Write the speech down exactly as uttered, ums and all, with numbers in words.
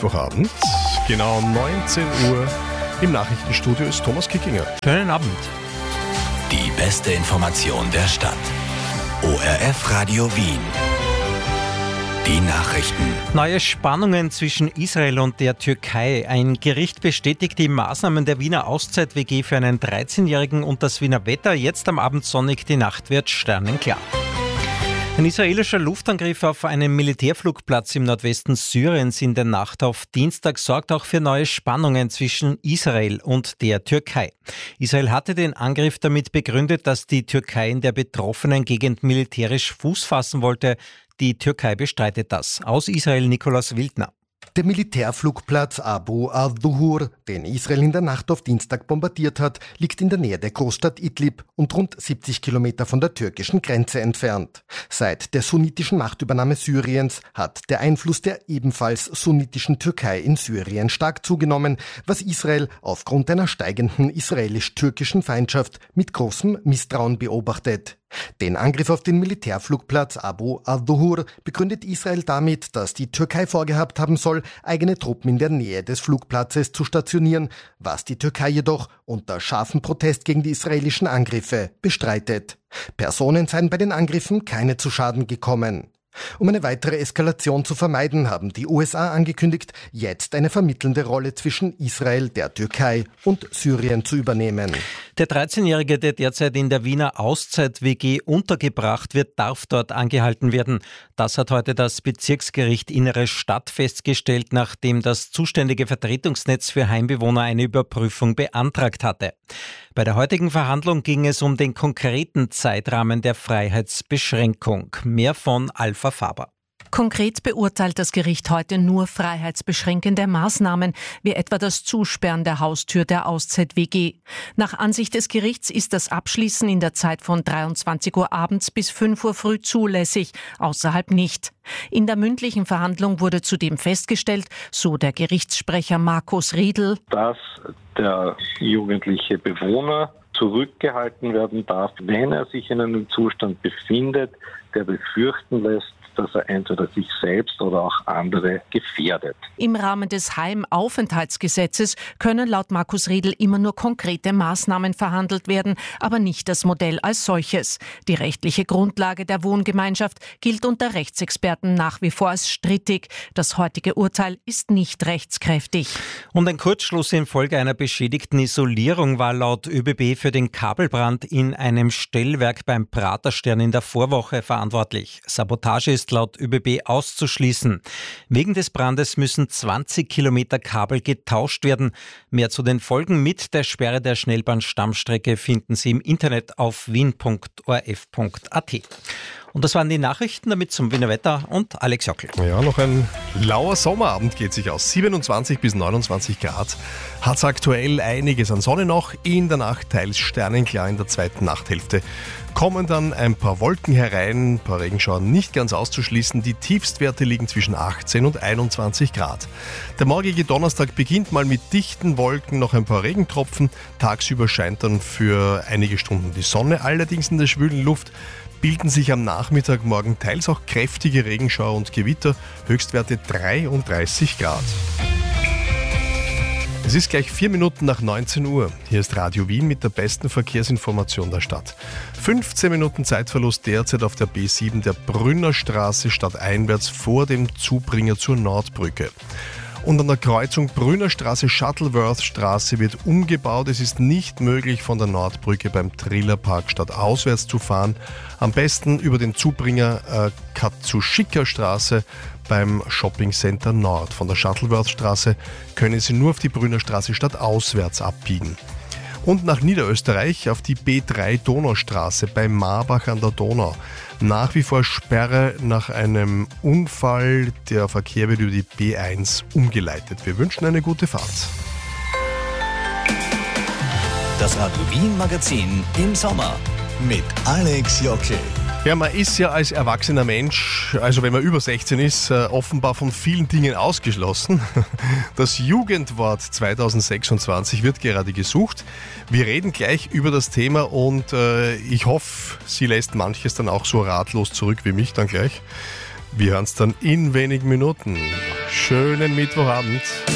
Mittwochabend. Genau neunzehn Uhr im Nachrichtenstudio ist Thomas Kickinger. Schönen Abend. Die beste Information der Stadt. O R F Radio Wien. Die Nachrichten. Neue Spannungen zwischen Israel und der Türkei. Ein Gericht bestätigt die Maßnahmen der Wiener Auszeit-W G für einen dreizehnjährigen und das Wiener Wetter. Jetzt am Abend sonnig, die Nacht wird sternenklar. Ein israelischer Luftangriff auf einen Militärflugplatz im Nordwesten Syriens in der Nacht auf Dienstag sorgt auch für neue Spannungen zwischen Israel und der Türkei. Israel hatte den Angriff damit begründet, dass die Türkei in der betroffenen Gegend militärisch Fuß fassen wollte. Die Türkei bestreitet das. Aus Israel Nikolaus Wildner. Der Militärflugplatz Abu al-Duhur, den Israel in der Nacht auf Dienstag bombardiert hat, liegt in der Nähe der Großstadt Idlib und rund siebzig Kilometer von der türkischen Grenze entfernt. Seit der sunnitischen Machtübernahme Syriens hat der Einfluss der ebenfalls sunnitischen Türkei in Syrien stark zugenommen, was Israel aufgrund einer steigenden israelisch-türkischen Feindschaft mit großem Misstrauen beobachtet. Den Angriff auf den Militärflugplatz Abu al-Duhur begründet Israel damit, dass die Türkei vorgehabt haben soll, eigene Truppen in der Nähe des Flugplatzes zu stationieren, was die Türkei jedoch unter scharfem Protest gegen die israelischen Angriffe bestreitet. Personen seien bei den Angriffen keine zu Schaden gekommen. Um eine weitere Eskalation zu vermeiden, haben die U S A angekündigt, jetzt eine vermittelnde Rolle zwischen Israel, der Türkei und Syrien zu übernehmen. Der dreizehnjährige, der derzeit in der Wiener Auszeit-W G untergebracht wird, darf dort angehalten werden. Das hat heute das Bezirksgericht Innere Stadt festgestellt, nachdem das zuständige Vertretungsnetz für Heimbewohner eine Überprüfung beantragt hatte. Bei der heutigen Verhandlung ging es um den konkreten Zeitrahmen der Freiheitsbeschränkung. Mehr von Alpha Faber. Konkret beurteilt das Gericht heute nur freiheitsbeschränkende Maßnahmen, wie etwa das Zusperren der Haustür der Auszeit-W G. Nach Ansicht des Gerichts ist das Abschließen in der Zeit von dreiundzwanzig Uhr abends bis fünf Uhr früh zulässig, außerhalb nicht. In der mündlichen Verhandlung wurde zudem festgestellt, so der Gerichtssprecher Markus Riedl, dass der jugendliche Bewohner zurückgehalten werden darf, wenn er sich in einem Zustand befindet, der befürchten lässt, dass er entweder sich selbst oder auch andere gefährdet. Im Rahmen des Heimaufenthaltsgesetzes können laut Markus Riedl immer nur konkrete Maßnahmen verhandelt werden, aber nicht das Modell als solches. Die rechtliche Grundlage der Wohngemeinschaft gilt unter Rechtsexperten nach wie vor als strittig. Das heutige Urteil ist nicht rechtskräftig. Und ein Kurzschluss infolge einer beschädigten Isolierung war laut ÖBB für den Kabelbrand in einem Stellwerk beim Praterstern in der Vorwoche verantwortlich. Sabotage ist laut ÖBB auszuschließen. Wegen des Brandes müssen zwanzig Kilometer Kabel getauscht werden. Mehr zu den Folgen mit der Sperre der Schnellbahnstammstrecke finden Sie im Internet auf wien punkt o r f punkt a t. Und das waren die Nachrichten, damit zum Wiener Wetter und Alex Jockel. Ja, noch ein lauer Sommerabend geht sich aus. siebenundzwanzig bis neunundzwanzig Grad hat es aktuell einiges an Sonne noch. In der Nacht teils sternenklar, in der zweiten Nachthälfte kommen dann ein paar Wolken herein, ein paar Regenschauer nicht ganz auszuschließen. Die Tiefstwerte liegen zwischen achtzehn und einundzwanzig Grad. Der morgige Donnerstag beginnt mal mit dichten Wolken, noch ein paar Regentropfen. Tagsüber scheint dann für einige Stunden die Sonne. Allerdings in der schwülen Luft bilden sich am Nachmittag morgen teils auch kräftige Regenschauer und Gewitter. Höchstwerte dreiunddreißig Grad. Es ist gleich vier Minuten nach neunzehn Uhr. Hier ist Radio Wien mit der besten Verkehrsinformation der Stadt. fünfzehn Minuten Zeitverlust derzeit auf der B sieben der Brünnerstraße stadteinwärts vor dem Zubringer zur Nordbrücke. Und an der Kreuzung Brünnerstraße, Shuttleworth-Straße wird umgebaut. Es ist nicht möglich, von der Nordbrücke beim Trillerpark stadtauswärts zu fahren. Am besten über den Zubringer äh, Katsushika-Straße beim Shoppingcenter Nord. Von der Shuttleworth-Straße können Sie nur auf die Brünnerstraße stadtauswärts abbiegen. Und nach Niederösterreich auf die B drei Donaustraße bei Marbach an der Donau. Nach wie vor Sperre nach einem Unfall. Der Verkehr wird über die B eins umgeleitet. Wir wünschen eine gute Fahrt. Das Radio Wien Magazin im Sommer mit Alex Jockel. Ja, man ist ja als erwachsener Mensch, also wenn man über sechzehn ist, offenbar von vielen Dingen ausgeschlossen. Das Jugendwort zweitausendsechsundzwanzig wird gerade gesucht. Wir reden gleich über das Thema und äh, ich hoffe, sie lässt manches dann auch so ratlos zurück wie mich dann gleich. Wir hören es dann in wenigen Minuten. Schönen Mittwochabend.